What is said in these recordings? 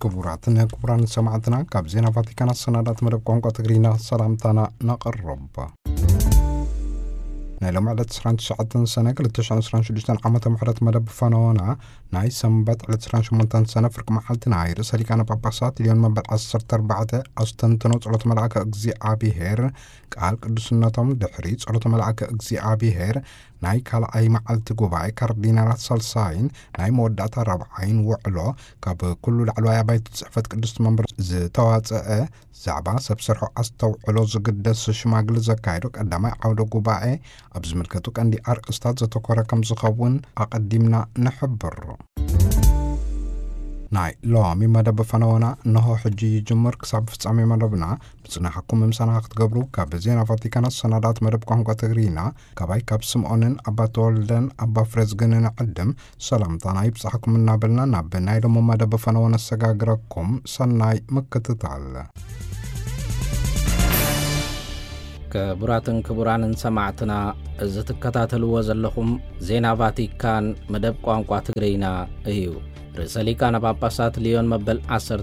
كبراتنا كبران سمعتنا كابزينا فاتيكان السنادات مرب قنقة تقرينا سلامتنا نقرب نعلم على تسران تسعة سنة كل تسعة سران شديشتان عامة محرات مرب فانوانا ناي سنبات على تسران شمونتان سنة فرق محلتنا عيرس هلي كان باباسات اليوم من بعد عصر تربعة أستنتنوت على ملعك أجزي عابي هير قال قدسناتهم دحريت على ملعك أجزي عابي هير ناي كالا أي معلت قبعي كاردينالات صلصاين ناي موداتا ربعين وعلو كاب كل العلوايا بايت تسعفت قدس منبر زتوات زعبا سبسرحو أستو علو زقدس شماقل زكايرو قدما عودو قبعي أبز ملكتوك عندي أستاذ زتوكورا كم زخوون أقدمنا نحبر ناي لا مما دب فنوانا نهو حجي جمر كساب فتصامي مدبنا بسنا حكم ممسانا اخت قبرو كابزينا فاتيكانا السنادات مدب قهم قتغرينا كاباي كاب سمعونن أبا تولدن أبا فرزقنن عدم سلامتانا يبصحكم من نابلنا نابلنا إلو مما دب فنوانا السقاقركم سناي مكتتال كبراتن كبرانن سمعتنا زتكتاتلو وزلخم زينا فاتيكان مدب قهم قتغرينا ايو رساليكان باباسات ليون مبل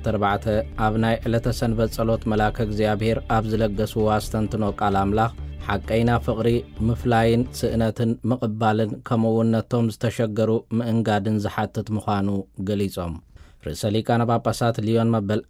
14 أبناء لتسنبت صلوت ملاك እግዚአብሔር أبزلقس واستنتنو قال أملاخ حقينا فقري مفلاين سئنة مقبالن كمونتهم استشجروا مئنقادن زحاتت مخانو قليصهم رساليكان باباسات ليون مبل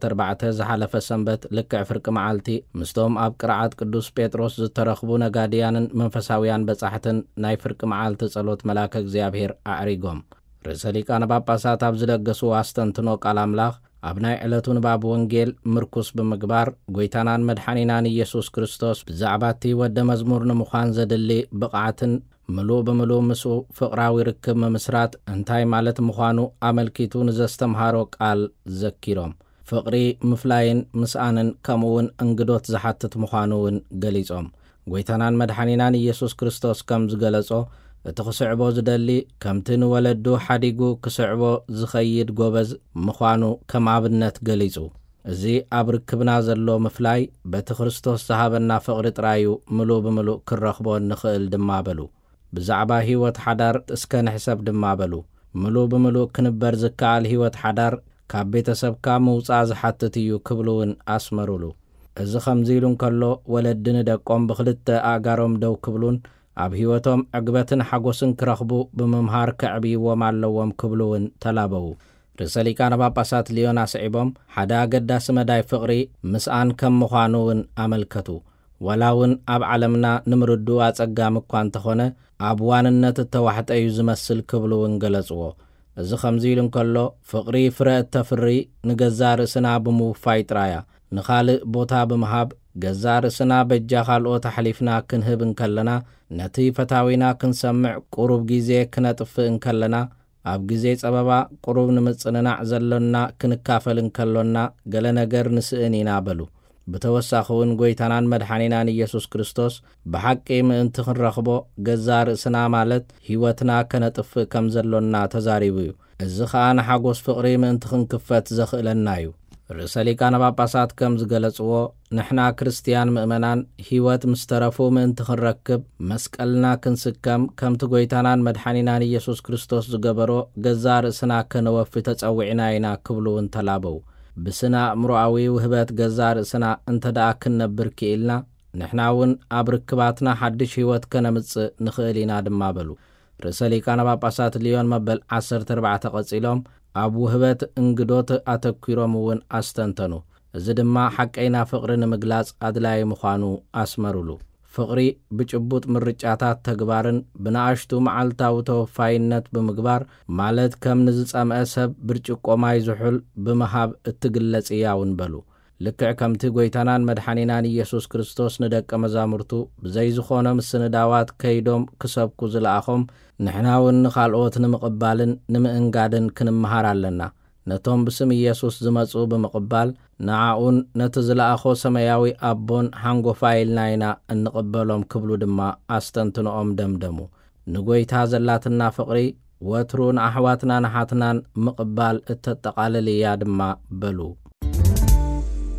14 زحالف السنبت لك فرق معالتي مستوم أب قرعات قدوس بيتروس زترخبو نقاديان منفساويان بصحتن ناي فرق معالت صلوت ملاك እግዚአብሔር أعريقهم رساليكان باباسات أبزلقس واستنتنو قال أملاخ أبناء علتون باب وانجيل مركوس بمقبار قويتانان مدحانينان يسوس كريستوس بزعباتي ود مزمورن مخان زدلي بقعتن ملو بملو مسو فقراوي ركب ممسرات انتاي مالت مخانو عملكيتون زستمهارو قال زكيروم فقري مفلاين مسانن كمون انقدوت زحاتت مخانوون قليزوم قويتانان مدحانينان يسوس كريستوس كم زقلزو اتخسعبو زدلي كمتن ولدو حديقو كسعبو زخيد قوبز مخوانو كم عبنت قليزو زي عبركبنا زلو مفلاي بتخرستوس صحابنا فقرت رايو ملو بملو كرخبو النخيل دمابلو بزعبا هيوت حدار اسكن حساب دمابلو ملو بملو كنبر زكال هيوت حدار كابيت سبكا موصاز حتتيو كبلون اسمرولو از خمزيلون كلو ولدن دقوم بخلت اقاروم دو كبلون أب هيوتهم عقبتن حقوسن كرخبو بممهار كعبي ومعلوهم كبلون تلابو رسالي كان باباسات ليونا سعيبهم حدا قداس مداي فقري مسان كم مخانوون عملكتو ولاون أب علمنا نمردو أتقام كوان تخونه أبوان النت التوحت أيو زمسل كبلون قلزوه إذا خمزيلن كله فقري فرق تفري نقزار سنا بمو فايت رايا نخالق بوتا بمهاب جزار سنا بجاخال او تحليفنا كنهب كلنا نتي فتاوينا كنسمع قروب جيزي كنطف كلنا اب جيزي صبابا قروب نمصننا زلنا كنكافل كلنا قال نجر نسئنينا بلو بتوسخون قويتانان مدحانينان يسوس كريستوس بحقي من تخرخبو جزار سنا مالت هيوتنا كنطف كم زلنا تزاريبو الزخان حقوس فقري من تخنكفت زخلنايو رساليكان باباسات كم زقلصو نحنا كريستيان مؤمنان هيوت مسترفو من تخركب مسقلنا كنسكم كم تغويتانان مدحانينان يسوس كريستوس زغبرو جزار سنا كنوف تصوعيناينا كبلو انتلابو بسنا امرؤاوي وهبات جزار سنا انتدا كنبر كيلنا نحناون ابركباتنا حدش هيوت كنمص نخيلينا دمابلو رساليكان باباسات ليون مبل 14 قصيلهم أبو هبت انقدوت أتكيرمون أستنتنو زدما حقينا فقرن مقلاص أدلاي مخانو أسمرولو فقري بجبوت مرجعاتات تقبارن بناشتو معالتاو توفاينت بمقبار مالت كم نزيز أسب برجوكو ماي زحول بمهاب التقلس إياون بلو لكع كم تقويتانان مدحانينان يسوس كريستوس ندك مزامرتو بزي زخونا مسن داوات كيدوم كسبكو زلآخم نحناون نخالقوت نمقبالن نمئنقادن كنمهارالنا نتوم بسم يسوس زمزو بمقبال نعاون نتزلآخو سمياوي أبون هانغو فايل ناينا نقبلهم كبلو دما أستنتنو دمدمو نقويت هازلاتنا فقري واترون أحواتنا نحاتنا مقبال التتقاللي يا دما بلو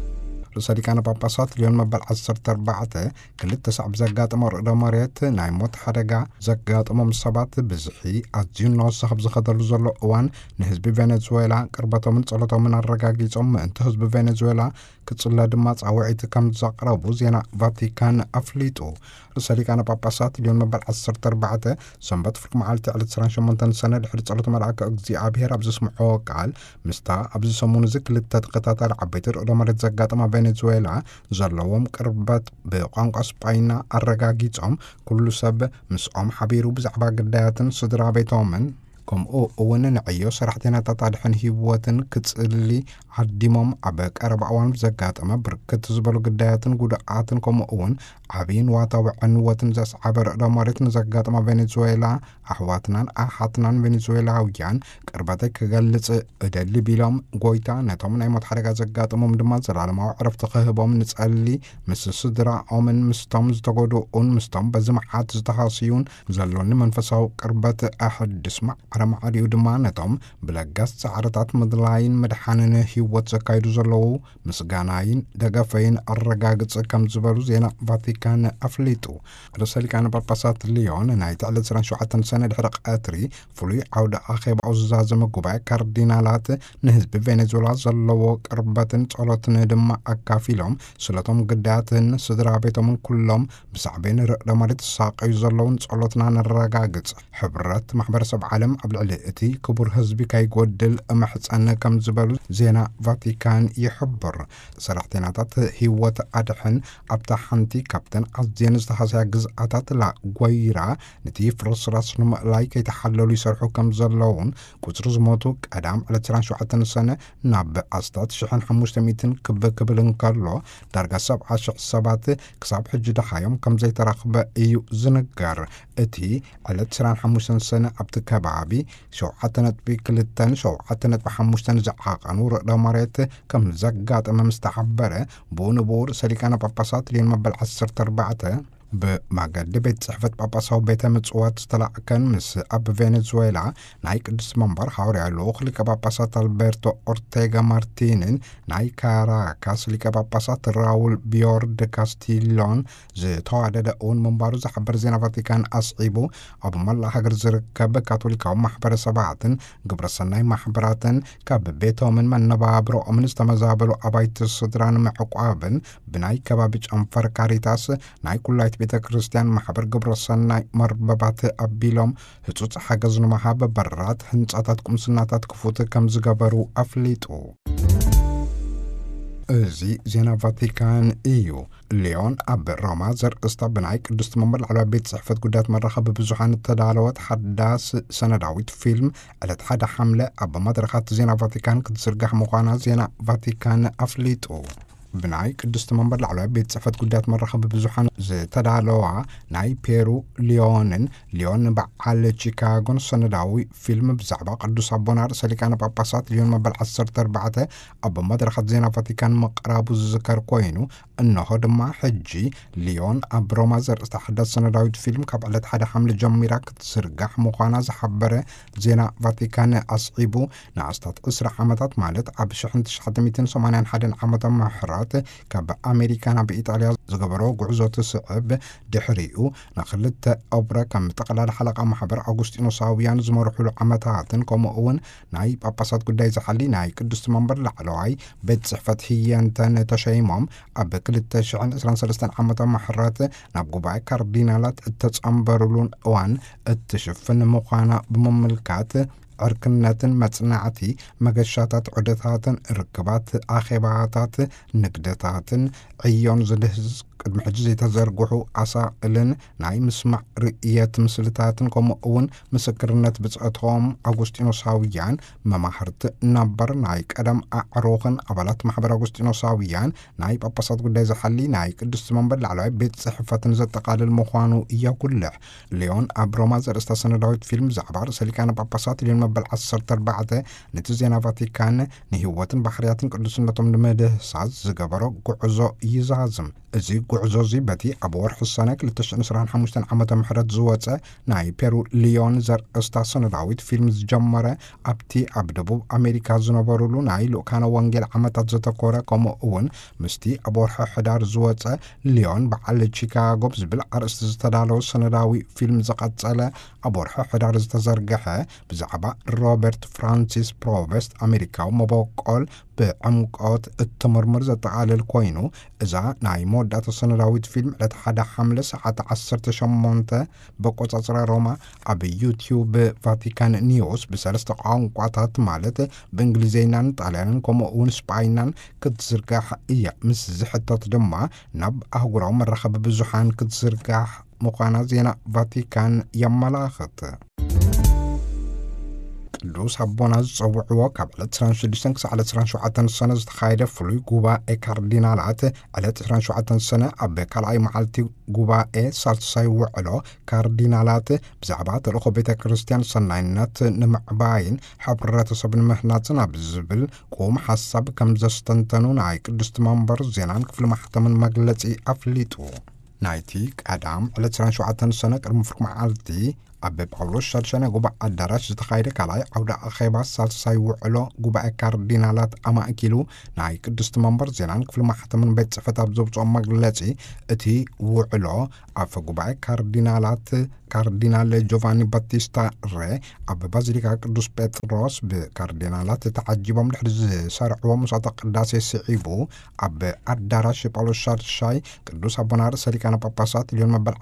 ርእሰ ሊቃነ ጳጳሳት ሊዮን መበል 14 ክልተ ሰዓብ ዘጋጥሞ ርእደ መሬት ናይ ሞት ሓደጋ ዘጋጥሞም ሰባት ብዝሒ ኣዝዩ እናወሰኸ ዝኸደሉ ዘሎ እዋን ንህዝቢ ቬኔዙዌላ ቅርበቶምን ጸሎቶምን ኣረጋጊጾም ምእንቲ ህዝቢ ቬኔዙዌላ ክጽለ ድማ ጻውዒት ከም ዘቕረቡ ዜና ቫቲካን ኣፍሊጡ። ርእሰ ሊቃነ ጳጳሳት ሊዮን መበል 14 ሰንበት ፍርቂ መዓልቲ 28 ሰነ ድሕሪ ጸሎት መልአከ እግዚኣብሔር ኣብ ዘስምዖ ቃል ምስታ ኣብዚ ሰሙን እዚ ክልተ ተኸታታሊ ዓበይቲ ርእደ መሬት ዘጋጠማ ቬኔዙዌላ ዘለዎም ቅርበት ብቋንቋ ስጳይና ኣረጋጊጾም ኩሉ ሰብ ምስኦም ሓቢሩ ብዛዕባ ግዳያትን ስድራ ቤቶምን ከምኡ እውን ንዕዮ ሰራሕተኛታት ኣድሕን ህይወትን ክጽሊ ዓዲሞም ኣብ ቀረባ እዋን ዘጋጠመ ብርክት ዝበሉ ግዳያትን ጉድኣትን ከምኡ እውን ዓብይን ዋታዊ ዕንወትን ዘስዓበ ርእደ መሬት ንዘጋጠማ ቬኔዙዌላ ኣሕዋትናን ኣሓትናን ቬኔዙዌላውያን ቅርበተይ ክገልጽ እደሊ ቢሎም ጎይታ ነቶም ናይ ሞት ሓደጋ ዘጋጥሞም ድማ ዘላለማዊ ዕረፍቲ ክህቦም ንጸሊ ምስ ስድራኦምን ምስቶም ዝተጎድኡን ምስቶም በዚ መዓት ዝተሃስዩን ዘሎኒ መንፈሳዊ ቅርበት ኣሕድስ ማዕረማዕሪኡ ድማ ነቶም ብለጋስ ጻዕርታት ምድላይን መድሓንን ህይወት ዘካይዱ ዘለዉ ምስጋናይን ደገፈይን ኣረጋግጽ ከም ዝበሉ ዜና ቫቲካን ኣፍሊጡ። ርእሰ ሊቃነ ጳጳሳት ሊዮን ናይ 27 ሰነ ድሕሪ ቀትሪ ፍሉይ ዓውደ ኣኼባኡ ዝዛዘመ ጉባኤ ካርዲናላት ንህዝቢ ቬኔዙዌላ ዘለዎ ቅርበትን ጸሎትን ድማ ኣካፊሎም ስለቶም ግዳያትን ስድራ ቤቶምን ኩሎም ብሳዕቤን ርእደ መሬት ዝሳቀዩ ዘለውን ጸሎትና ነረጋግጽ ሕብረት ማሕበረሰብ ዓለም ኣብ ልዕሊ እቲ ክቡር ህዝቢ ካይጎድል መሕፀን ከም ዝበሉ ዜና ቫቲካን ይሕብር። ሰራሕተኛታት ህይወት ኣድሕን ኣብታ ሓንቲ ካብተን ኣዝየን ዝተሃስያ ግዝኣታት ላጓይራ ነቲ ፍርስራስ ንምእላይ ከይተሓለሉ ይሰርሑ ከም ዘለውን ቁፅሪ ዝሞቱ ቀዳም 27 ሰነ ናብ ኣስታት 1500 ክብል እንከሎ ዳርጋ 70,000 ሰባት ክሳብ ሕጂ ደሓዮም ከም ዘይተረኽበ እዩ ዝንገር። እቲ 25 ሰነ ኣብቲ ከባቢ 7.2 7.5 ዝዓቐኑ ርእደ መሬት ከም ዘጋጠመ ምስተሓበረ ብኡንብኡ ርእሰ ሊቃነ ጳጳሳት ሊዮን መበል 14 ብማገዲ ቤት ጽሕፈት ጳጳሳዊ ቤተ ምጽዋት ዝተላዕከን ምስ ኣብ ቬኔዙዌላ ናይ ቅዱስ መንበር ሐዋርያ ልኡኽ ሊቀ ጳጳሳት አልቤርቶ ኦርቴጋ ማርቲንን ናይ ካራካስ ሊቀ ጳጳሳት ራውል ቢዮርድ ካስቲሎን ዝተዋደደ እውን መንባሩ ዝሓበር ዜና ቫቲካን ኣስዒቡ ኣብ መላእ ሃገር ዝርከብ ካቶሊካዊ ማሕበረሰባትን ግብረሰናይ ማሕበራትን ካብ ቤቶምን መነባብሮኦምን ዝተመዛበሉ ኣባይቲ ስድራን ምዕቋብን ብናይ ከባቢ ጨንፈር ካሪታስ ናይ ኩላይት ቤተ ክርስቲያን ማሕበር ግብረሰናይ መርበባት ኣቢሎም ህጹጽ ሓገዝ ንምሃብ በራት ህንጻታት ቁምስናታት ክፉት ከም ዝገበሩ ኣፍሊጡ። እዚ ዜና ቫቲካን እዩ። ሊዮን ኣብ ሮማ ዘርእስታ ብናይ ቅዱስ መንበር ላዕለዋይ ቤት ጽሕፈት ጉዳያት መራኸቢ ብዙሓን ተዳለወት ሓዳስ ሰነዳዊት ፊልም ዕለት 1 ሐምለ ኣብ መድረኻት ዜና ቫቲካን ክትዝርጋሕ ምዃና ዜና ቫቲካን ኣፍሊጡ። ብናይ ቅዱስ መንበር ላዕለዋይ ቤት ጽሕፈት ጉዳያት መራኸቢ ብዙሓን ዝተዳለዋ ናይ ፔሩ ሊዮን በዓል ቺካጎን ሰነዳዊ ፊልም ብዛዕባ ቅዱስ ኣቦና ርእሰ ሊቃነ ጳጳሳት ሊዮን መበል 14 ኣብ መድረኻት ዜና ቫቲካን መቅራቡ ዝዝከር ኮይኑ እነሆ ድማ ሕጂ ሊዮን ኣብ ሮማ ዘርእስታ ሓዳስ ሰነዳዊት ፊልም ካብ ዕለት 1 ሐምለ ጀሚራ ክትዝርጋሕ ምዃና ዝሓበረ ዜና ቫቲካን ኣስዒቡ ንኣስታት 20 ዓመታት ማለት ኣብ 1981 ዓመተ ምህረት ካብ ኣሜሪካ ናብ ኢጣልያ ዝገበሮ ጉዕዞ ትስዕብ ድሕሪኡ ንኽልተ ኦብረ ከም ጠቕላላ ሓለቓ ማሕበር ኣጉስጢኖሳውያን ዝመርሑሉ ዓመታትን ከምኡ እውን ናይ ጳጳሳት ጉዳይ ዝሓሊ ናይ ቅዱስ መንበር ላዕለዋይ ቤት ጽሕፈት ህየንተን ተሸይሞም ኣብ 2023 ዓመተ ምህረት ናብ ጉባኤ ካርዲናላት እተጸምበሩሉን እዋን እትሽፍን ምዃና ብምምልካት ዕርክነትን መጽናዕቲ መገሻታት ዑደታትን ርክባት ኣኼባታት ንግደታትን ዕዮን ዝልህዝ ቅድሚ ሕጂ ዘይተዘርግሑ ኣሳእልን ናይ ምስማዕ ርእየት ምስልታትን ከምኡ እውን ምስክርነት ብጽእቶም ኣጉስጢኖሳውያን መማህርቲ ነበር ናይ ቀደም ኣዕሩኽን ኣባላት ማሕበር ኣጉስጢኖሳውያን ናይ ጳጳሳት ጉዳይ ዝሓሊ ናይ ቅዱስ መንበር ላዕለዋይ ቤት ጽሕፈትን ዘጠቃልል ምዃኑ እየጉልሕ። ሊዮን ኣብ ሮማ ዘርእስታ ሰነዳዊት ፊልም ዛዕባ ርእሰ ሊቃነ ጳጳሳት ሊዮን መበል 14 ነቲ ዜና ቫቲካን ንህይወትን ባህርያትን ቅዱስነቶም ንምድህሳስ ዝገበሮ ጉዕዞ ይዛዝም። እዚ ጉዕዞ እዚ በቲ ኣብ ወርሒ ሰነ 2025 ዓመተ ምህረት ዝወፀ ናይ ፔሩ ሊዮን ዘርእስታ ሰነዳዊት ፊልም ዝጀመረ ኣብቲ ኣብ ደቡብ ኣሜሪካ ዝነበሩሉ ናይ ልኡካነ ወንጌል ዓመታት ዘተኮረ ከምኡ እውን ምስቲ ኣብ ወርሒ ሕዳር ዝወፀ ሊዮን በዓል ቺካጎ ዝብል ኣርእስቲ ዝተዳለወ ሰነዳዊ ፊልም ዝቐፀለ ኣብ ወርሒ ሕዳር ዝተዘርግሐ ብዛዕባ ሮበርት ፍራንሲስ ፕሮቨስት ኣሜሪካዊ መበቆል ብዕምቆት እትምርምር ዘጠቃልል ኮይኑ እዛ ናይ መወዳእታ ሰነዳዊት ፊልም ዕለት 1 ሐምለ ሰዓት 18 በቆፃፅራ ሮማ ኣብ ዩቲዩብ ቫቲካን ኒውስ ብሰለስተ ቋንቋታት ማለት ብእንግሊዝኛን ጣልያንን ከምኡ እውን ስፓይናን ክትዝርጋሕ እያ ምስ ዝሕተት ድማ ናብ ኣህጉራዊ መራኸቢ ብዙሓን ክትዝርጋሕ ምዃና ዜና ቫቲካን የመላኽት። ቅዱስ ኣቦና ዝፀውዕዎ ካብ ዕለት 26 ክሳብ ዕለት 27 ሰነ ዝተኻየደ ፍሉይ ጉባኤ ካርዲናላት ዕለት 27 ሰነ ኣብ ካልኣይ መዓልቲ ጉባኤ ሳልሳይ ውዕሎ ካርዲናላት ብዛዕባ ተልእኮ ቤተ ክርስቲያን ሰናይነት ንምዕባይን ሕብረተሰብ ንምህናፅን ኣብ ዝብል ቁም ሓሳብ ከም ዘስተንተኑ ናይ ቅድስቲ መንበር ዜናን ክፍሊ ማሕተምን መግለፂ ኣፍሊጡ። ናይቲ ቀዳም ዕለት 27 ሰነ ቅድሚ ፍርቂ መዓልቲ ኣብ ጳውሎስ ሻድሻነ ጉባኤ ኣዳራሽ ዝተኻየደ ካልኣይ ዓውደ ኣኼባ ሳልሳይ ውዕሎ ጉባኤ ካርዲናላት ኣማእኪሉ ናይ ቅድስቲ መንበር ዜናን ክፍሊ ማሕተምን ቤት ፅሕፈት ኣብ ዘብፅኦ መግለፂ እቲ ውዕሎ ኣፈ ጉባኤ ካርዲናላት ካርዲናል ጆቫኒ ባቲስታ ሬ ኣብ ባዚሊካ ቅዱስ ጴጥሮስ ብካርዲናላት ተዓጂቦም ድሕሪ ዝሰርዕዎ መስዋእተ ቅዳሴ ስዒቡ ኣብ ኣዳራሽ ጳውሎስ ሻድሻይ ቅዱስ ኣቦና ርእሰ ሊቃነ ጳጳሳት ሊዮን መበል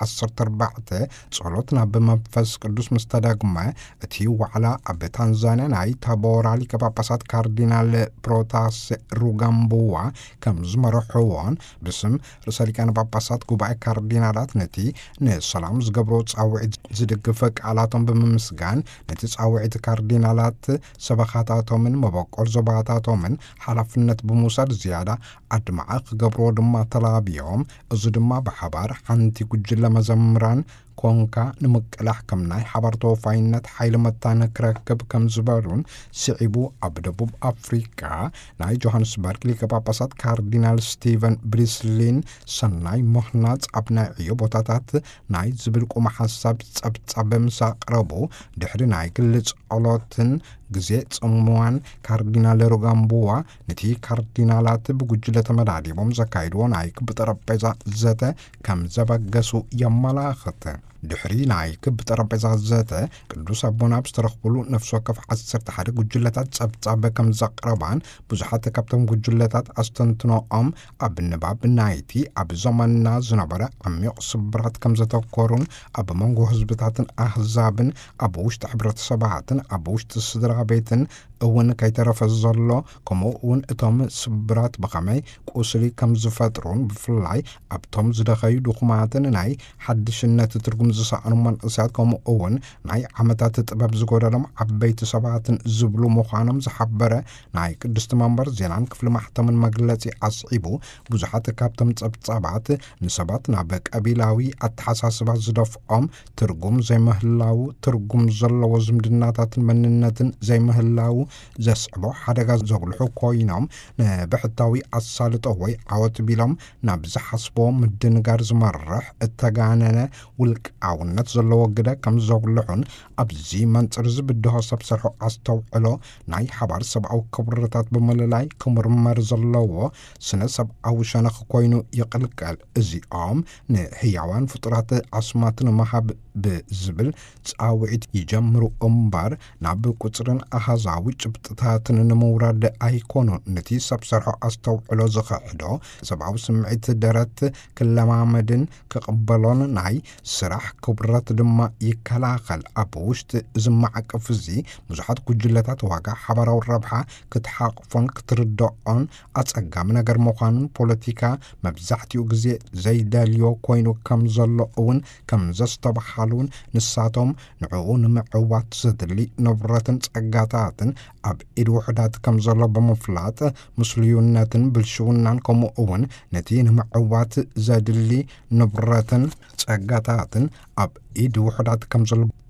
14 ጸሎት ናብ መንፈስ ቅዱስ ምስተዳግመ እቲ ዋዕላ ኣብ ታንዛንያ ናይ ታቦራ ሊቀ ጳጳሳት ካርዲናል ፕሮታስ ሩጋምቡዋ ከም ዝመርሕዎን ብስም ርእሰ ሊቃነ ጳጳሳት ጉባኤ ካርዲናላት ነቲ ንሰላም ዝገብሮ ጻውዒት ዝድግፈ ቃላቶም ብምምስጋን ነቲ ጻውዒት ካርዲናላት ሰበኻታቶምን መበቆል ዞባታቶምን ሓላፍነት ብምውሳድ ዝያዳ ኣድማዓ ክገብሮ ድማ ተላቢዮም እዚ ድማ ብሓባር ሓንቲ ጉጅለ መዘምራን ኮንካ ንምቅላሕ ከም ናይ ሓባር ተወፋይነት ሓይሊ መታነ ክረክብ ከም ዝበሉን ስዒቡ ኣብ ደቡብ ኣፍሪካ ናይ ጆሃንስበርግ ሊቀ ጳጳሳት ካርዲናል ስቲቨን ብሪስሊን ሰናይ ምህናፅ ኣብ ናይ ዕዮ ቦታታት ናይ ዝብል ቁመ ሓሳብ ጸብጻብ ምስ ኣቕረቡ ድሕሪ ናይ ግሊ ጸሎትን ግዜ ጽምዋን ካርዲናል ሩጋምቡዋ ነቲ ካርዲናላት ብጉጅለ ተመዳዲቦም ዘካይድዎ ናይ ክቢ ጠረጴዛ ዘተ ከም ዘበገሱ የመላኽት። ድሕሪ ናይ ክቢ ጠረጴዛ ዘተ ቅዱስ ኣቦና ብዝተረኽብሉ ነፍሲ ወከፍ 11 ጉጅለታት ጸብጻብ ከም ዘቕረባን ብዙሓት ካብቶም ጉጅለታት ኣስተንትኖኦም ኣብ ንባብ ናይቲ ኣብ ዘመንና ዝነበረ ዓሚቕ ስብራት ከም ዘተኮሩን ኣብ መንጎ ህዝብታትን ኣህዛብን ኣብ ውሽጢ ሕብረተሰባትን ኣብ ውሽጢ ስድራ ቤትን እውን ከይተረፈ ዘሎ ከምኡ እውን እቶም ስብራት ብኸመይ ቁስሊ ከም ዝፈጥሩን ብፍላይ ኣብቶም ዝደኸዩ ድኹማትን ናይ ሓድሽነት ትርጉም ዝሰኣኑ መንእሰያት ከምኡ እውን ናይ ዓመታት ጥበብ ዝጎደሎም ዓበይቲ ሰባትን ዝብሉ ምዃኖም ዝሓበረ ናይ ቅድስቲ መንበር ዜናን ክፍሊ ማሕተምን መግለፂ ኣስዒቡ ብዙሓት ካብቶም ጸብጻባት ንሰባት ናብ ቀቢላዊ ኣተሓሳስባ ዝደፍኦም ትርጉም ዘይምህላው ትርጉም ዘለዎ ዝምድናታትን መንነትን ዘይምህላው ዘስዕቦ ሓደጋ ዘጉልሑ ኮይኖም ንብሕታዊ ኣሳልጦ ወይ ዓወት ቢሎም ናብ ዝሓስቦ ምድንጋር ዝመርሕ እተጋነነ ውልቃውነት ዘለዎ ግደ ከም ዘጉልሑን ኣብዚ መንፅር ዝብድሆ ሰብ ሰርሖ ኣስተውዕሎ ናይ ሓባር ሰብኣዊ ክብርታት ብምልላይ ክምርመር ዘለዎ ስነ ሰብኣዊ ሸነኽ ኮይኑ ይቕልቀል እዚኦም ንህያዋን ፍጡራት ዓስማትን መሃብ ብዝብል ጻውዒት ይጀምሩ እምበር ናብ ቁፅርን ኣሃዛዊ ጭብጥታትን ንምውራድ ኣይኮኑን። ነቲ ሰብ ሰርሖ ኣስተውዕሎ ዝኽሕዶ ሰብኣዊ ስምዒት ደረት ክለማመድን ክቕበሎን ናይ ስራሕ ክብረት ድማ ይከላኸል። ኣብ ውሽጢ ዝመዓቀፍ እዚ ብዙሓት ጉጅለታት ዋጋ ሓባራዊ ረብሓ ክትሓቕፎን ክትርድኦን ኣጸጋሚ ነገር ምዃኑን ፖለቲካ መብዛሕትኡ ግዜ ዘይደልዮ ኮይኑ ከም ዘሎ እውን ከም ዘስተባሃሉን ንሳቶም ንዕኡ ንምዕዋት ዘድሊ ንብረትን ጸጋታትን ኣብ ኢድ ውሕዳት ከም ዘሎ ብምፍላጥ ምስልዩነትን ብልሽውናን ከምኡ እውን ነቲ ንምዕዋት ዘድሊ ንብረትን ጸጋታትን ኣብ ኢድ ውሕዳት ከም ዘሎ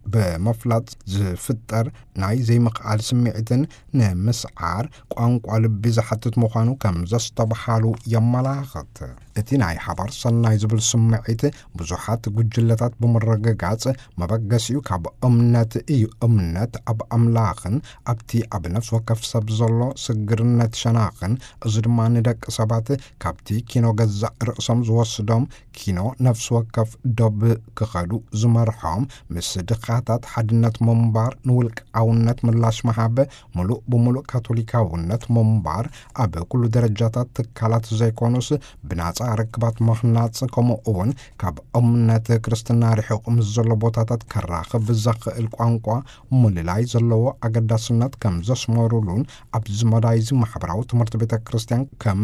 بمفلط زفتر ناي زي مقال سمعتن نمسعار قانقوا لبي زحتت مخانو كم زستبحالو يملاخت እቲ ናይ ሓባር ሰናይ ዝብል ስምዒት ብዙሓት ጉጅለታት ብምረግጋጽ መበገሲኡ ካብ እምነት እዩ እምነት ኣብ ኣምላኽን ኣብቲ ኣብ ነፍሲ ወከፍ ሰብ ዘሎ ስግርነት ሸናኽን እዚ ድማ ንደቂ ሰባት ካብቲ ኪኖ ገዛእ ርእሶም ዝወስዶም ኪኖ ነፍሲ ወከፍ ዶብ ክኸዱ ዝመርሖም ምስ ድኻታት ሓድነት ምንባር ንውልቃውነት ምላሽ መሃበ ሙሉእ ብምሉእ ካቶሊካውነት ምንባር ኣብ ኩሉ ደረጃታት ትካላት ዘይኮኑስ ብናጻ ርክባት መኽናጽ ከምኡ እውን ካብ እምነት ክርስትና ርሒቑ ምስ ዘሎ ቦታታት ከራኽብ ብዘኽእል ቋንቋ ምልላይ ዘለዎ ኣገዳስነት ከም ዘስመሩሉን ኣብዚ መዳይዚ ማሕበራዊ ትምህርቲ ቤተ ክርስቲያን ከም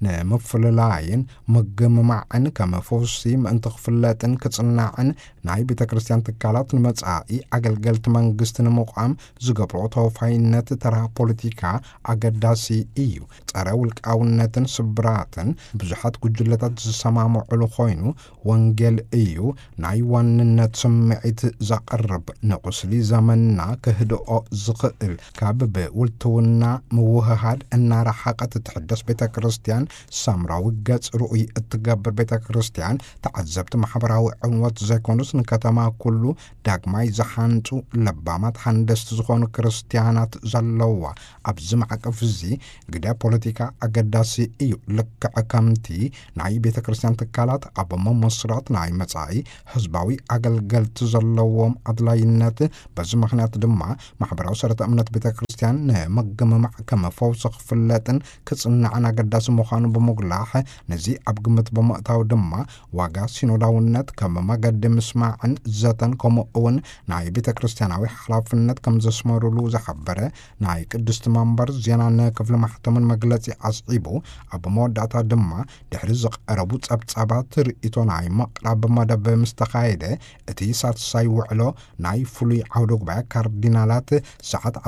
ንምፍልላይን ምግምማዕን ከም ፈውሲ ምእንቲ ክፍለጥን ክጽናዕን ናይ ቤተ ክርስቲያን ትካላት ንመጻኢ ኣገልገልቲ መንግስቲ ንምቋም ዝገብሮ ተወፋይነት ተራ ፖለቲካ ኣገዳሲ እዩ። ጸረ ውልቃውነትን ስብራትን ብዙሓት ጉጅለታት ዝሰማምዕሉ ኮይኑ ወንጌል እዩ ናይ ዋንነት ስምዒት ዘቕርብ ንቁስሊ ዘመንና ክህድኦ ዝኽእል ካብ ብውልትውና ምውህሃድ እናረሓቐት ትሕደስ ቤተ ክርስቲያን ሳምራዊ ገጽ ርኡይ እትገብር ቤተ ክርስቲያን ተዓዘብቲ ማሕበራዊ ዕንወት ዘይኮኑስ ንከተማ ኩሉ ዳግማይ ዝሓንጹ ለባማት ሓንደስቲ ዝኾኑ ክርስቲያናት ዘለዋ ኣብዚ ማዕቀፍ እዚ ግደ ፖለቲካ ኣገዳሲ እዩ። ልክዕ ከምቲ ናይ ቤተ ክርስቲያን ትካላት ኣብ መመስረት ናይ መጻኢ ህዝባዊ ኣገልገልቲ ዘለዎም ኣድላይነት በዚ ምክንያት ድማ ማሕበራዊ ሰረተ እምነት ቤተ ክርስቲያን ንመገመማዕ ከም ፈውሲ ክፍለጥን ክጽናዕን ኣገዳሲ ምዃኑ ብምጉላሕ ነዚ ኣብ ግምት ብምእታው ድማ ዋጋ ሲኖዳውነት ከም መገዲ ምስማዕን ዘተን ከምኡ እውን ናይ ቤተ ክርስቲያናዊ ሓላፍነት ከም ዘስመሩሉ ዝሓበረ ናይ ቅድስቲ መንበር ዜናን ክፍሊ ማሕተምን መግለጺ ኣስዒቡ ኣብ መወዳእታ ድማ ድሕሪ ዝቐረቡ ጸብጻባት ርእይቶ ናይ መቕራብ መደብ ምስ ተኻየደ እቲ ሳልሳይ ውዕሎ ናይ ፍሉይ ዓውደ ጉባኤ ካርዲናላት ሰዓት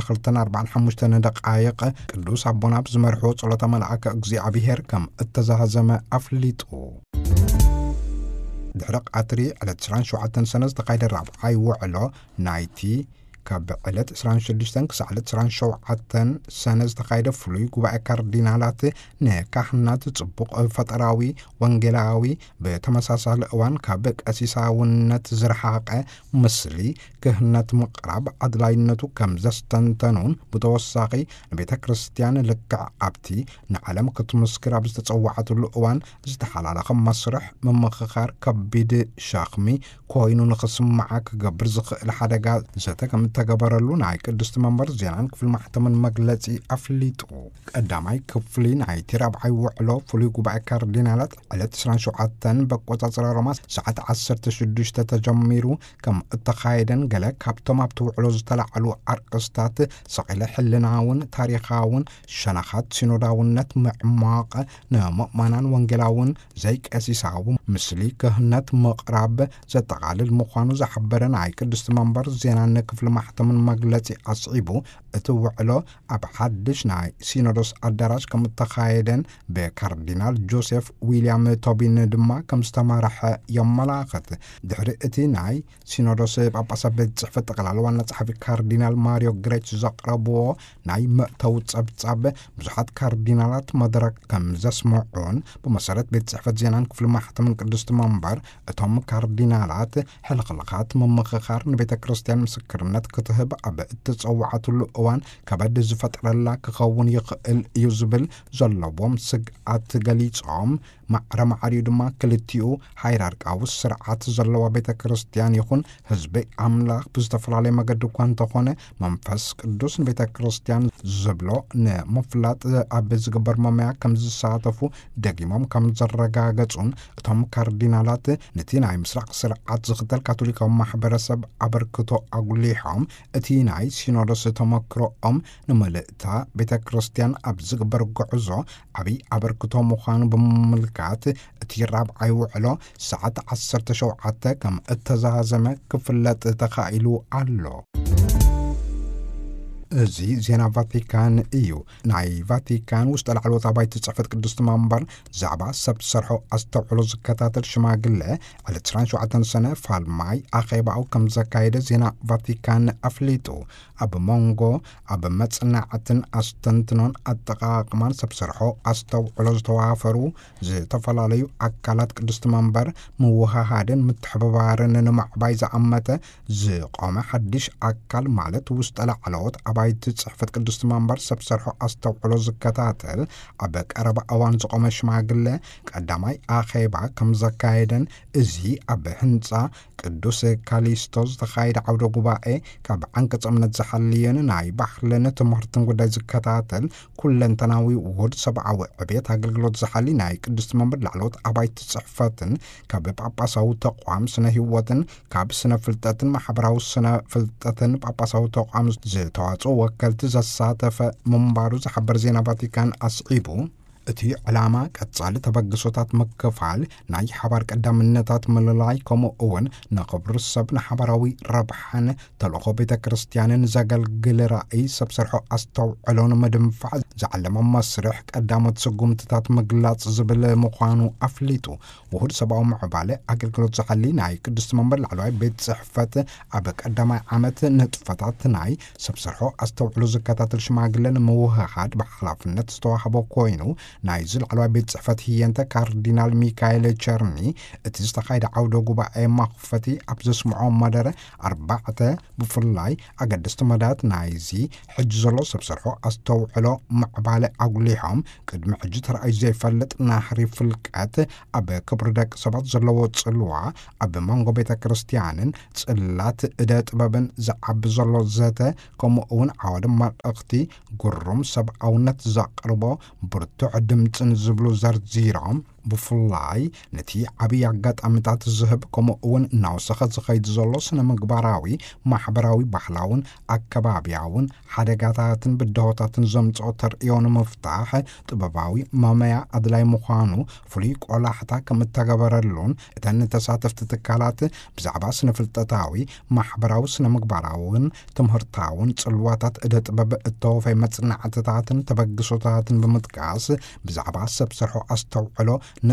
12:45 ደቃይቕ ቅዱስ ኣቦና ብዝመርሕዎ ጸሎተ መልአከ እግዚኣብሔር ከም እተዛሃዘመ ኣፍሊጡ ድሕሪ ቀትሪ ዕለት 27 ሰነ ዝተኻየደ ራብዓይ ውዕሎ ናይቲ ካብ ዕለት 26 ክሳብ ዕለት 27 ሰነ ዝተኻየደ ፍሉይ ጉባኤ ካርዲናላት ንካህናት ጽቡቕ ፈጠራዊ ወንጌላዊ ብተመሳሳሊ እዋን ካብ ቀሲሳውነት ዝረሓቐ ምስሊ ክህነት ምቕራብ ኣድላይነቱ ከም ዘስተንተኑን ብተወሳኺ ንቤተ ክርስቲያን ልክዕ ኣብቲ ንዓለም ክትምስክር ኣብ ዝተጸዋዓትሉ እዋን ዝተሓላለኸ መስርሕ ምምኽኻር ከቢድ ሸኽሚ ኮይኑ ንኽስማዓ ክገብር ዝኽእል ሓደጋ ዘተ ከም ተገበረሉ ናይ ቅድስቲ መንበር ዜናን ክፍሊ ማሕተምን መግለጺ ኣፍሊጡ ቀዳማይ ክፍሊ ናይቲ ራብዓይ ውዕሎ ፍሉይ ጉባኤ ካርዲናላት ዕለት 27 በቆጻጽራ ሮማ ሰዓት 16 ተጀሚሩ ከም እተኻየደን ገለ ካብቶም ኣብቲ ውዕሎ ዝተላዕሉ ኣርእስታት ሰቒለ ሕልናውን ታሪኻውን ሸነኻት ሲኖዳውነት ምዕማቕ ንምእማናን ወንጌላውን ዘይቀሲሳዊ ምስሊ ክህነት ምቕራብ ዘጠቓልል ምዃኑ ዝሓበረ ናይ ቅድስቲ መንበር ዜናን ክፍሊ ማሕተምን መግለጺ ኣስዒቡ እቲ ውዕሎ ኣብ ሓድሽ ናይ ሲኖዶስ ኣዳራሽ ከም እተኻየደን ብካርዲናል ጆሴፍ ዊልያም ቶቢን ድማ ከም ዝተመርሐ የመላኽት። ድሕሪ እቲ ናይ ሲኖዶስ ጳጳሳት ቤት ጽሕፈት ጠቕላላ ዋና ጸሓፊ ካርዲናል ማሪዮ ግሬች ዘቕረብዎ ናይ መእተዊ ጸብጻብ ብዙሓት ካርዲናላት መድረክ ከም ዘስምዑን ብመሰረት ቤት ጽሕፈት ዜናን ክፍሊ ማሕተምን ቅድስቲ መንበር እቶም ካርዲናላት ሕልኽልኻት ምምኽኻር ንቤተ ክርስቲያን ምስክርነት ክትህብ ኣብ እትጸዋዓትሉ እዋን ከበድ ዝፈጥረላ ክኸውን ይኽእል እዩ ዝብል ዘለዎም ስግኣት ገሊጾም ማዕረማዕሪኡ ድማ ክልቲኡ ሃይራርቃዊ ስርዓት ዘለዋ ቤተ ክርስቲያን ይኹን ህዝቢ ኣምላኽ ብዝተፈላለየ መገዲ እኳ እንተኾነ መንፈስ ቅዱስ ንቤተ ክርስቲያን ዝብሎ ንምፍላጥ ኣብ ዝግበር መመያ ከም ዝሳተፉ ደጊሞም ከም ዘረጋገጹን እቶም ካርዲናላት ነቲ ናይ ምስራቅ ስርዓት ዝኽተል ካቶሊካዊ ማሕበረሰብ ኣበርክቶ ኣጉሊሖም እቲ ናይ ሲኖዶስ ተመክሮኦም ንመልእታ ቤተ ክርስቲያን ኣብ ዝግበር ጉዕዞ ዓብይ ኣበርክቶ ምዃኑ ብምምልካት እቲ ራብዓይ ውዕሎ ሰዓት 17 ከም እተዛዘመ ክፍለጥ ተኻኢሉ ኣሎ። እዚ ዜና ቫቲካን እዩ ናይ ቫቲካን ውስጥ ላዕለዎት ኣባይቲ ጽሕፈት ቅዱስ መንበር ዛዕባ ሰብ ዝሰርሖ ኣስተውዕሎ ዝከታተል ሽማግለ ዕለት 27 ሰነ ፋልማይ ኣኼባኡ ከም ዘካየደ ዜና ቫቲካን ኣፍሊጡ ኣብ መንጎ ኣብ መጽናዕትን ኣስተንትኖን ኣጠቃቅማን ሰብ ዝሰርሖ ኣስተውዕሎ ዝተዋፈሩ ዝተፈላለዩ ኣካላት ቅዱስ መንበር ምውሃሃድን ምትሕብባርን ንምዕባይ ዝኣመተ ዝቆመ ሓድሽ ኣካል ማለት ውስጥ ላዕለዎት ኣባይቲ ጽሕፈት ቅዱስ መንበር ሰብ ዝሰርሖ ኣስተውዕሎ ዝከታተል ኣብ ቀረባ እዋን ዝቆመ ሽማግለ ቀዳማይ ኣኼባ ከም ዘካየደን እዚ ኣብ ህንፃ ቅዱስ ካሊስቶ ዝተኻየደ ዓውደ ጉባኤ ካብ ዓንቀጽ እምነት ዝሓልየን ናይ ባህልን ትምህርትን ጉዳይ ዝከታተል ኩለንተናዊ ውህድ ሰብዓዊ ዕብየት ኣገልግሎት ዝሓሊ ናይ ቅዱስ መንበር ላዕለዎት ኣባይቲ ጽሕፈትን ካብ ጳጳሳዊ ተቋም ስነ ህይወትን ካብ ስነ ፍልጠትን ማሕበራዊ ስነ ፍልጠትን ጳጳሳዊ ተቋም ዝተዋጽኦ ወከልቲ ዘሳተፈ ምንባሩ ዝሓበር ዜና ቫቲካን ኣስዒቡ እቲ ዕላማ ቀጻሊ ተበግሶታት ምክፋል ናይ ሓባር ቀዳምነታት ምልላይ ከምኡ እውን ንኽብሪ ሰብ ንሓበራዊ ረብሓን ተልእኾ ቤተ ክርስቲያንን ዘገልግል ራእይ ሰብ ዝሰርሖ ኣስተውዕሎን ምድንፋዕ ዝዓለመ መስርሕ ቀዳሞት ስጉምትታት ምግላጽ ዝብል ምዃኑ ኣፍሊጡ ውሁድ ሰብኣዊ ምዕባለ ኣገልግሎት ዝሓሊ ናይ ቅዱስ መንበር ላዕለዋይ ቤት ጽሕፈት ኣብ ቀዳማይ ዓመት ንጥፈታት ናይ ሰብ ዝሰርሖ ኣስተውዕሎ ዝከታተል ሽማግለን ምውህሃድ ብሓላፍነት ዝተዋህቦ ኮይኑ ናይ ዝለዕለዋይ ቤት ጽሕፈት ህየንተ ካርዲናል ሚካኤል ቸርኒ እቲ ዝተኻየደ ዓውደ ጉባኤ ማኽፈቲ ኣብ ዘስምዖ መደረ 4 ብፍላይ ኣገደስቲ መዳት ናይዚ ሕጂ ዘሎ ሰብ ዝሰርሖ ኣስተውዕሎ ምዕባለ ኣጉሊሖም ቅድሚ ሕጂ ተረኣዩ ዘይፈልጥ ናሕሪ ፍልቀት ኣብ ክብሪ ደቂ ሰባት ዘለዎ ጽልዋ ኣብ መንጎ ቤተ ክርስቲያንን ጽላት እደ ጥበብን ዝዓቢ ዘሎ ዘተ ከምኡ እውን ዓወደ መልእኽቲ ጉሩም ሰብኣውነት ዘቕርቦ ብርቱዕ ድምፅን ዝብሉ ዘርዚሮም ብፍላይ ነቲ ዓብይ ኣጋጣሚታት ዝህብ ከምኡ እውን እናወሰኸ ዝኸይድ ዘሎ ስነ ምግባራዊ ማሕበራዊ ባህላውን ኣከባብያውን ሓደጋታትን ብድሆታትን ዘምጽኦ ተርእዮ ንምፍታሕ ጥበባዊ መመያ ኣድላይ ምዃኑ ፍሉይ ቆላሕታ ከም እተገበረሉን እተን ተሳተፍቲ ትካላት ብዛዕባ ስነ ፍልጠታዊ ማሕበራዊ ስነ ምግባራውን ትምህርታውን ጽልዋታት እደ ጥበብ እተወፈይ መጽናዕትታትን ተበግሶታትን ብምጥቃስ ብዛዕባ ሰብ ዝሰርሖ ኣስተውዕሎ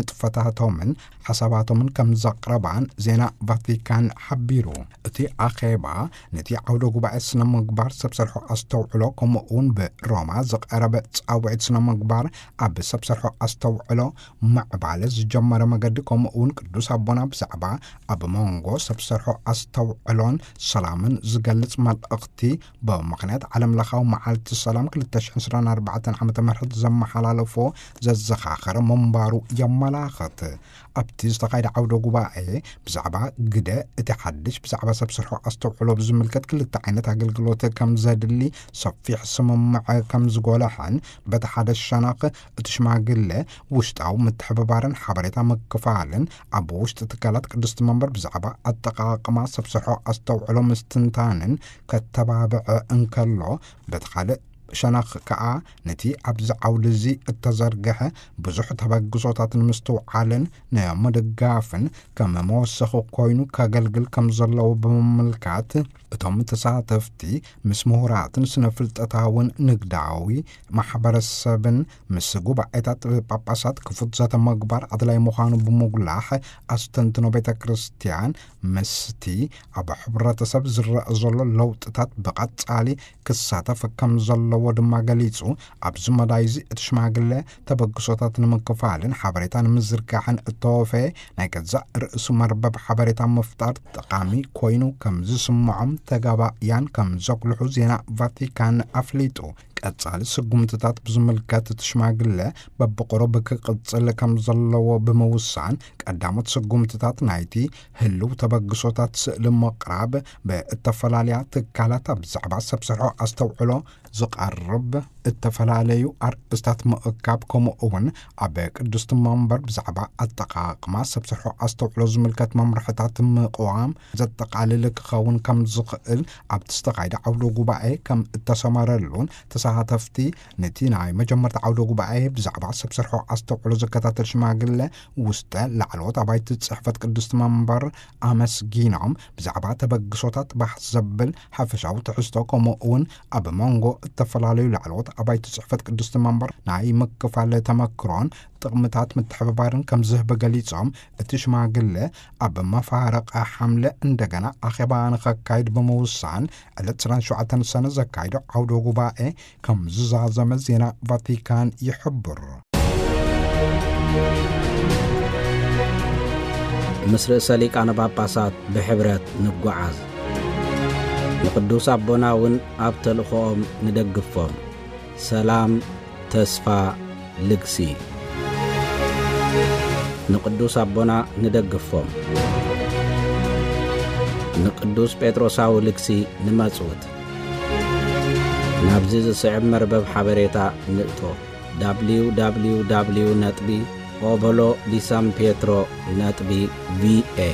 ንጥፈታቶምን ሓሳባቶምን ከም ዘቕረባን ዜና ቫቲካን ሓቢሩ እቲ ኣኼባ ነቲ ዓውደ ጉባኤ ስነ ምግባር ሰብ ዝሰርሖ ኣስተውዕሎ ከምኡ እውን ብሮማ ዝቐረበ ጻውዒት ስነ ምግባር ኣብ ሰብ ዝሰርሖ ኣስተውዕሎ ምዕባለ ዝጀመረ መገዲ ከምኡ እውን ቅዱስ ኣቦና ብዛዕባ ኣብ መንጎ ሰብ ዝሰርሖ ኣስተውዕሎን ሰላምን ዝገልጽ መልእኽቲ ብምኽንያት ዓለም ለኻዊ መዓልቲ ሰላም 2024 ዓ.ም ዘመሓላለፎ ዘዘኻኸረ ምንባሩ የመላኽት ኣብቲ ዝተኻየደ ዓውደ ጉባኤ ብዛዕባ ግደ እቲ ሓድሽ ብዛዕባ ሰብ ዝሰርሖ ኣስተውዕሎ ብዝምልከት ክልተ ዓይነት ኣገልግሎት ከም ዘድሊ ሰፊሕ ስምምዕ ከም ዝጎልሐን በቲ ሓደ ሸነኽ እቲ ሽማግለ ውሽጣዊ ምትሕብባርን ሓበሬታ ምክፋልን ኣብ ውሽጢ ትካላት ቅዱስ መንበር ብዛዕባ ኣጠቃቅማ ሰብ ዝሰርሖ ኣስተውዕሎ ምስትንታንን ከተባብዕ እንከሎ በቲ ካልእ ሸነኽ ከዓ ነቲ ኣብዚ ዓውዲ እዚ እተዘርግሐ ብዙሕ ተበግሶታትን ምስትውዓልን ንምድጋፍን ከም መወሰኺ ኮይኑ ከገልግል ከም ዘለዎ ብምምልካት እቶም ተሳተፍቲ ምስ ምሁራትን ስነ ፍልጠታውን ንግዳዊ ማሕበረሰብን ምስ ጉባኤታት ጳጳሳት ክፉት ዘተ ምግባር ኣድላይ ምዃኑ ብምጉላሕ ኣስተንትኖ ቤተ ክርስቲያን ምስቲ ኣብ ሕብረተሰብ ዝረአ ዘሎ ለውጥታት ብቐጻሊ ክሳተፍ ከም ዘለዎ ድማ ገሊጹ ኣብዚ መዳይዚ እቲ ሽማግለ ተበግሶታት ንምክፋልን ሓበሬታ ንምዝርጋሕን እተወፈየ ናይ ገዛእ ርእሱ መርበብ ሓበሬታ ምፍጣር ጠቃሚ ኮይኑ ከም ዝስምዖም ተጋባእያን ከም ዘጉልሑ ዜና ቫቲካን ኣፍሊጡ ቀጻሊ ስጉምትታት ብዝምልከት እቲ ሽማግለ በብቁሩብ ክቅጽል ከም ዘለዎ ብምውሳን ቀዳሞት ስጉምትታት ናይቲ ህልው ተበግሶታት ስእሊ ምቕራብ ብእተፈላለያ ትካላት ኣብ ብዛዕባ ሰብ ዝሰርሖ ኣስተውዕሎ ዝቐርብ እተፈላለዩ ኣርእስታት ምእካብ ከምኡ እውን ኣብ ቅዱስ መንበር ብዛዕባ ኣጠቃቅማ ሰብ ዝሰርሖ ኣስተውዕሎ ዝምልከት መምርሕታት ምቕዋም ዘጠቃልል ክኸውን ከም ዝኽእል ኣብቲ ዝተኻየደ ዓውደ ጉባኤ ከም እተሰመረሉን ተሳተፍቲ ነቲ ናይ መጀመርታ ዓውደ ጉባኤ ብዛዕባ ሰብ ስርሖ ኣስተውዕሎ ዝከታተል ሽማግለ ውስጠ ላዕለዎት ኣባይቲ ጽሕፈት ቅዱስ መንበር ኣመስጊኖም ብዛዕባ ተበግሶታት ባሕስ ዘብል ሓፈሻዊ ትሕዝቶ ከምኡ እውን ኣብ መንጎ እተፈላለዩ ላዕለዎት ኣባይቲ ጽሕፈት ቅዱስ መንበር ናይ ምክፋል ተመክሮን ጥቕምታት ምትሕብባርን ከም ዝህብ ገሊጾም እቲ ሽማግለ ኣብ መፋረቕ ሓምለ እንደገና ኣኼባ ንኸካይድ ብምውሳን ዕለት 27 ሰነ ዘካይዶ ዓውደ ጉባኤ ከም ዝዛዘመ ዜና ቫቲካን ይሕብር። ምስ ርእሰ ሊቃነ ጳጳሳት ብሕብረት ንጓዓዝ ንቅዱስ ኣቦና እውን ኣብ ተልእኾኦም ንደግፎም። ሰላም ተስፋ ልግሲ ንቅዱስ ኣቦና ንደግፎም። ንቅዱስ ጴጥሮሳዊ ልግሲ ንመጽውት ናብዚ ዝስዕብ መርበብ ሓበሬታ ንእቶ www.obolo-di-san-pietro.va